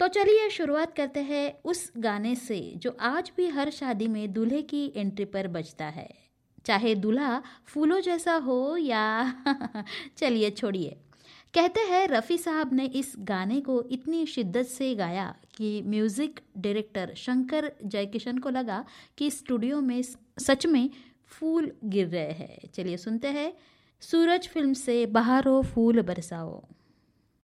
तो चलिए शुरुआत करते हैं उस गाने से जो आज भी हर शादी में दूल्हे की एंट्री पर बजता है, चाहे दूल्हा फूलों जैसा हो या चलिए छोड़िए। कहते हैं रफ़ी साहब ने इस गाने को इतनी शिद्दत से गाया कि म्यूज़िक डायरेक्टर शंकर जयकिशन को लगा कि स्टूडियो में सच में फूल गिर रहे हैं। चलिए सुनते हैं सूरज फिल्म से बहारो फूल बरसाओ।